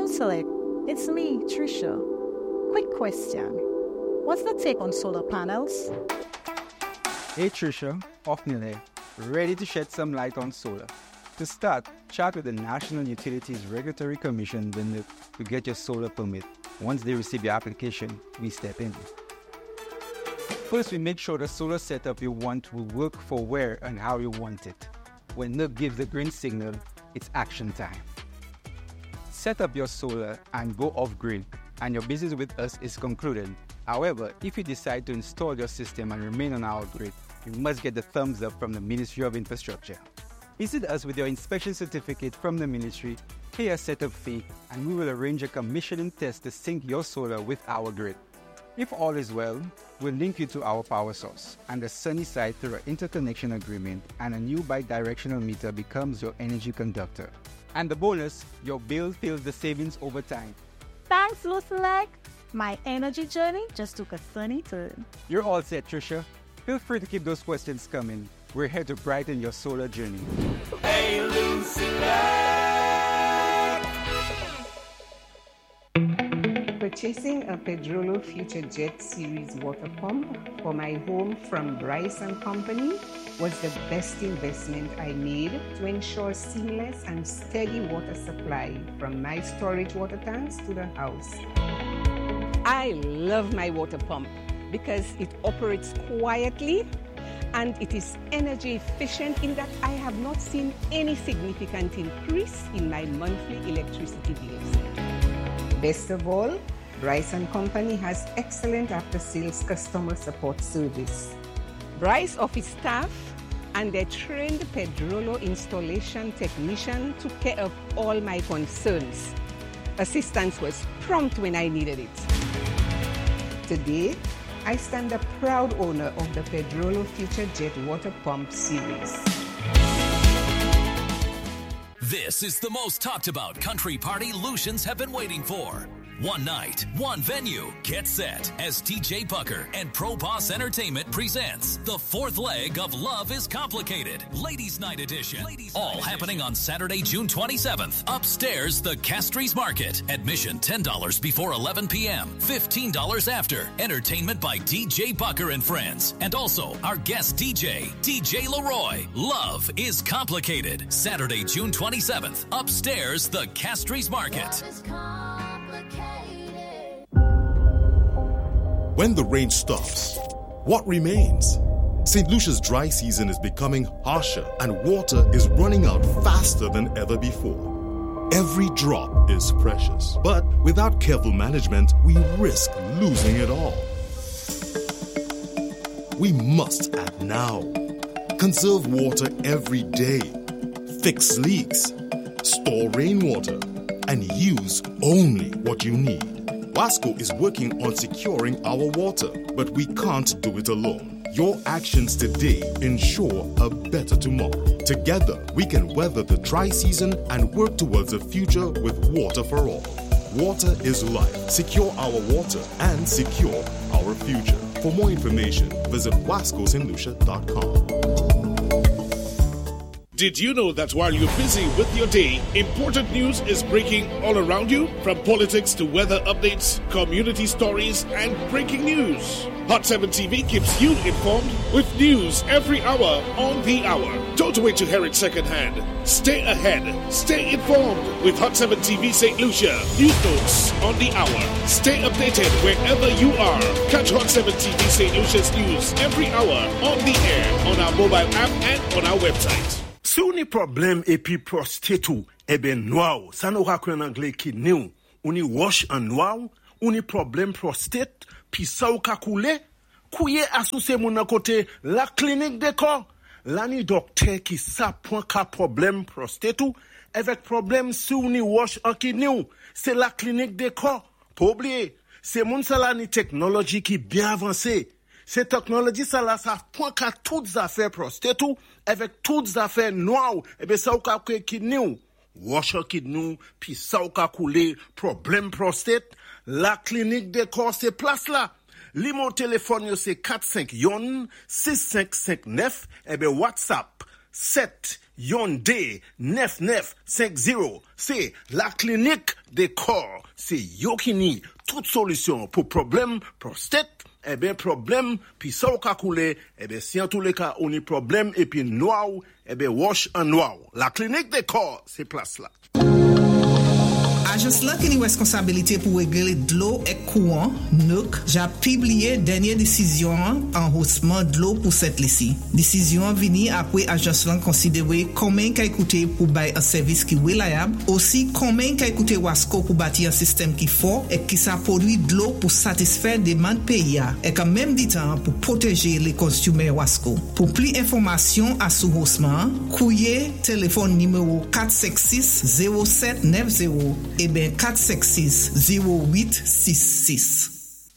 Select, it's me, Trisha. Quick question. What's the take on solar panels? Hey Trisha, Ophniel here, ready to shed some light on solar. To start, chat with the National Utilities Regulatory Commission to get your solar permit. Once they receive your application, we step in. First, we make sure the solar setup you want will work for where and how you want it. When NERC gives the green signal, it's action time. Set up your solar and go off-grid, and your business with us is concluded. However, if you decide to install your system and remain on our grid, you must get the thumbs up from the Ministry of Infrastructure. Visit us with your inspection certificate from the ministry, pay a setup fee, and we will arrange a commissioning test to sync your solar with our grid. If all is well, we'll link you to our power source and the sunny side through an interconnection agreement, and a new bidirectional meter becomes your energy conductor. And the bonus, your bill feels the savings over time. Thanks, Lucelec. My energy journey just took a sunny turn. You're all set, Trisha. Feel free to keep those questions coming. We're here to brighten your solar journey. Hey, Lucelec! Purchasing a Pedrolo Future Jet Series water pump for my home from Bryce & Company was the best investment I made to ensure seamless and steady water supply from my storage water tanks to the house. I love my water pump because it operates quietly and it is energy efficient in that I have not seen any significant increase in my monthly electricity bills. Best of all, Bryce & Company has excellent after-sales customer support service. Bryce office staff and their trained Pedrolo installation technician took care of all my concerns. Assistance was prompt when I needed it. Today, I stand a proud owner of the Pedrolo Future Jet Water Pump Series. This is the most talked about country party Lucians have been waiting for. One night, one venue. Get set as TJ Bucker and Pro Boss Entertainment presents the fourth leg of Love is Complicated, Ladies Night Edition. All happening on Saturday, June 27th, upstairs, the Castries Market. Admission $10 before 11 p.m., $15 after. Entertainment by DJ Bucker and friends. And also our guest DJ, DJ Leroy. Love is Complicated, Saturday, June 27th, upstairs, the Castries Market. When the rain stops, what remains? St. Lucia's dry season is becoming harsher and water is running out faster than ever before. Every drop is precious, but without careful management, we risk losing it all. We must act now. Conserve water every day. Fix leaks. Store rainwater. And use only what you need. WASCO is working on securing our water, but we can't do it alone. Your actions today ensure a better tomorrow. Together, we can weather the dry season and work towards a future with water for all. Water is life. Secure our water and secure our future. For more information, visit wascostlucia.com. Did you know that while you're busy with your day, important news is breaking all around you? From politics to weather updates, community stories, and breaking news. Hot 7 TV keeps you informed with news every hour on the hour. Don't wait to hear it secondhand. Stay ahead. Stay informed with Hot 7 TV St. Lucia. News notes on the hour. Stay updated wherever you are. Catch Hot 7 TV St. Lucia's news every hour on the air, on our mobile app, and on our website. Si ou ni problem epi prostate ou, ebe noa ou, sa nou ka kwen angle kidney ou ni wash an noa ou ni problem prostate, pi sa ou ka koule, kouye asuse moun nan kote la klinik de ko. La ni dokter ki sa point ka problem prostate ou, avec problem si ou ni wash an kidney ou, c'est la klinik de ko. Po oubliye, c'est moun sa la ni technology ki bien avancé. Cette technologie, ça là, ça point qu'à toutes affaires prostate ou, avec toutes affaires noires, et bien ça ou ka kidney ou, wash a kidney, puis ça ou ka koule, problème prostate, la clinique de corps c'est place là. Li mon téléphone yo c'est 45 yon 6559, et bien WhatsApp 7 Yonde 9950. C'est la clinique des corps. C'est Yokini. Toute solution pour problème prostate. Eh bien, problème, puis ça ou ka koule, eh bien, si en tous les cas, on y problème, et puis noir, eh bien, wash en noir. La clinique des corps, c'est place là. Agence là qui a responsabilité pour régler de l'eau et courant, NUC, j'ai publié dernière décision en haussement de l'eau pour cette lycée. Décision venue après agence là considérer combien qu'a coûté pour bailler un service qui est reliable, aussi combien qu'a coûté Wasco pour bâtir un système qui est fort et qui ça produit de l'eau pour satisfaire des demandes pays et quand même du temps pour protéger les consommateurs Wasco. Pour plus d'informations à ce haussement, courrier téléphone numéro 456 0790 et bien 466 0866.